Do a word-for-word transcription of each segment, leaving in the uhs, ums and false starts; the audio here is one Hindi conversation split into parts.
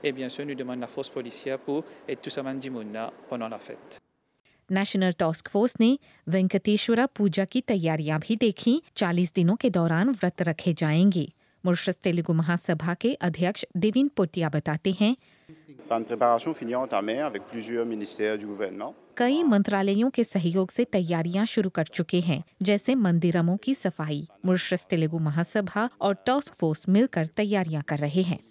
Et bien sûr, nous demandons la force policière pour être tout simplement dimona pendant la fête. National task force ने वेंकटेश्वरा पूजा की तैयारियां भी देखी। चालीस दिनों के दौरान व्रत रखे जाएंगे। मॉरिशस तेलुगु महासभा के अध्यक्ष देवीन पोटिया बताते हैं, कई मंत्रालयों के सहयोग से तैयारियां शुरू कर चुके हैं, जैसे मंदिरमों की सफाई। मॉरिशस तेलुगु महासभा और टास्क फोर्स मिलकर तैयारियां कर रहे हैं।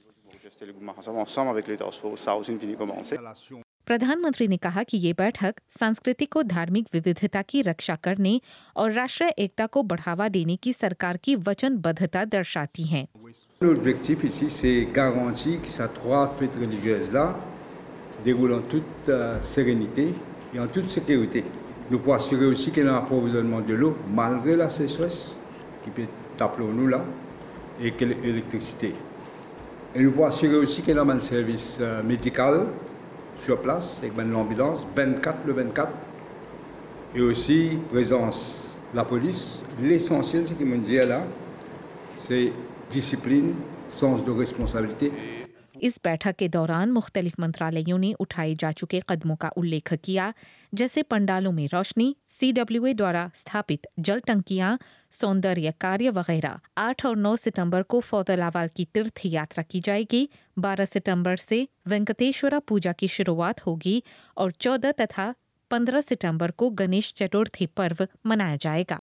प्रधानमंत्री ने कहा कि ये बैठक सांस्कृतिक और धार्मिक विविधता की रक्षा करने और राष्ट्रीय एकता को बढ़ावा देने की सरकार की वचनबद्धता दर्शाती है। L'objectif ici, c'est garantir que ces trois fêtes religieuses-là déroulent en toute euh, sérénité et en toute sécurité. Nous pouvons assurer aussi qu'il y a un approvisionnement de l'eau malgré la sécheresse qui peut taper nous là et que l'électricité. Et nous pouvons assurer aussi qu'il y a un service euh, médical sur place avec l'ambulance vingt-quatre le vingt-quatre et aussi présence de la police. L'essentiel, ce qui me dit là, c'est discipline, sens de responsabilité. इस बैठक के दौरान मुख्तलिफ मंत्रालयों ने उठाए जा चुके कदमों का उल्लेख किया, जैसे पंडालों में रोशनी, सी डब्ल्यू ए द्वारा स्थापित जल टंकियां, सौंदर्य कार्य वगैरह। आठ और नौ सितंबर को फौदलावाल की तीर्थ यात्रा की जाएगी। बारह सितंबर से वेंकटेश्वरा पूजा की शुरुआत होगी और चौदह तथा पंद्रह सितंबर को गणेश चतुर्थी पर्व मनाया जाएगा।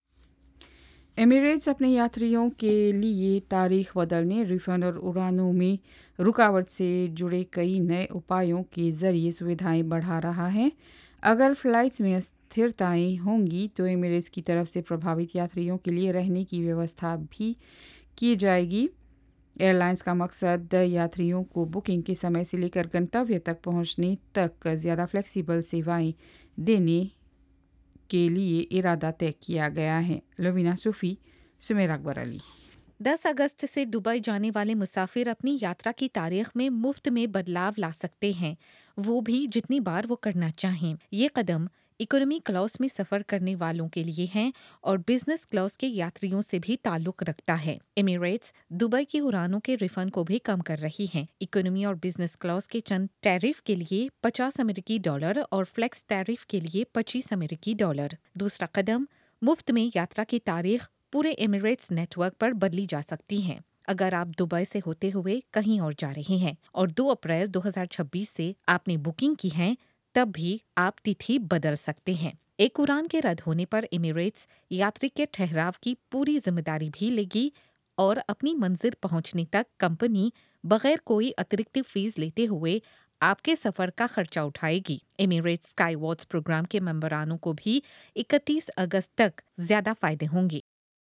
एमिरेट्स अपने यात्रियों के लिए तारीख बदलने, रिफंड और उड़ानों में रुकावट से जुड़े कई नए उपायों के जरिए सुविधाएं बढ़ा रहा है। अगर फ्लाइट्स में अस्थिरताएं होंगी तो एमिरेट्स की तरफ से प्रभावित यात्रियों के लिए रहने की व्यवस्था भी की जाएगी। एयरलाइंस का मकसद यात्रियों को बुकिंग के समय से लेकर गंतव्य तक पहुंचने तक ज़्यादा फ्लेक्सिबल सेवाएं देने के लिए इरादा तय किया गया है। लवीना सूफी, सुमेर अकबर अली। दस अगस्त से दुबई जाने वाले मुसाफिर अपनी यात्रा की तारीख में मुफ्त में बदलाव ला सकते हैं, वो भी जितनी बार वो करना चाहें। ये कदम इकोनॉमी क्लास में सफर करने वालों के लिए हैं और बिजनेस क्लास के यात्रियों से भी ताल्लुक रखता है। एमिरेट्स दुबई की उड़ानों के रिफंड को भी कम कर रही है। इकोनॉमी और बिजनेस क्लास के चंद टैरिफ के लिए पचास अमेरिकी डॉलर और फ्लेक्स टैरिफ के लिए पच्चीस अमेरिकी डॉलर। दूसरा कदम, मुफ्त में यात्रा की तारीख पूरे एमिरेट्स नेटवर्क पर बदली जा सकती है। अगर आप दुबई से होते हुए कहीं और जा रहे हैं और दो अप्रैल दो हज़ार छब्बीस से आपने बुकिंग की है, तब भी आप तिथि बदल सकते हैं। एक उड़ान के रद्द होने पर एमिरेट्स यात्री के ठहराव की पूरी जिम्मेदारी भी लेगी और अपनी मंजिल पहुंचने तक कंपनी बगैर कोई अतिरिक्त फीस लेते हुए आपके सफर का खर्चा उठाएगी। एमिरेट्स स्काई वॉच प्रोग्राम के मेंबरानों को भी इकतीस अगस्त तक ज्यादा फायदे होंगे।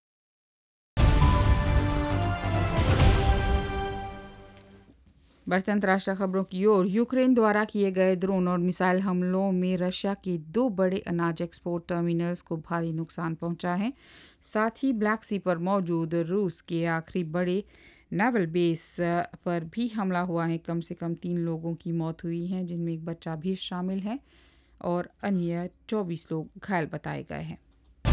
बढ़ते अंतर्राष्ट्रीय खबरों की ओर, यूक्रेन द्वारा किए गए ड्रोन और मिसाइल हमलों में रशिया के दो बड़े अनाज एक्सपोर्ट टर्मिनल्स को भारी नुकसान पहुंचा है। साथ ही ब्लैक सी पर मौजूद रूस के आखिरी बड़े नेवल बेस पर भी हमला हुआ है। कम से कम तीन लोगों की मौत हुई है, जिनमें एक बच्चा भी शामिल है और अन्य चौबीस लोग घायल बताए गए हैं।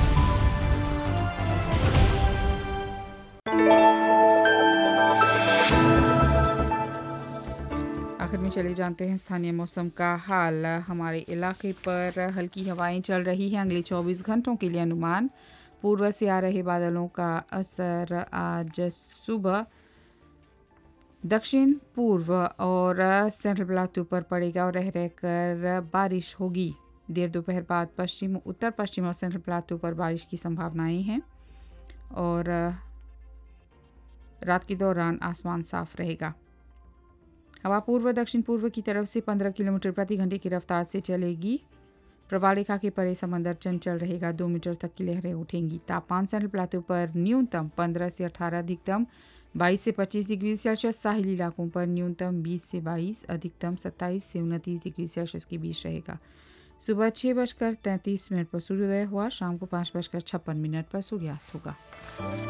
आखिर में चले जानते हैं स्थानीय मौसम का हाल। हमारे इलाके पर हल्की हवाएं चल रही हैं। अगले चौबीस घंटों के लिए अनुमान, पूर्व से आ रहे बादलों का असर आज सुबह दक्षिण पूर्व और सेंट्रल प्लाटू पर पड़ेगा और रह रहकर बारिश होगी। देर दोपहर बाद पश्चिम, उत्तर पश्चिम और सेंट्रल प्लाटू पर बारिश की संभावनाएं हैं और रात के दौरान आसमान साफ रहेगा। हवा पूर्व दक्षिण पूर्व की तरफ से पंद्रह किलोमीटर प्रति घंटे की रफ्तार से चलेगी। प्रवाह रेखा के परे समंदर चंचल रहेगा, दो मीटर तक की लहरें उठेंगी। तापमान सेंट्रल प्लाटू पर न्यूनतम पंद्रह से अठारह, अधिकतम बाईस से पच्चीस डिग्री सेल्सियस, साहिली इलाकों पर न्यूनतम बीस से बाईस, अधिकतम सत्ताईस से उनतीस डिग्री सेल्सियस के बीच रहेगा। सुबह छः बजकर तैंतीस मिनट पर सूर्योदय हुआ, शाम को पाँच बजकर छप्पन मिनट पर सूर्यास्त होगा।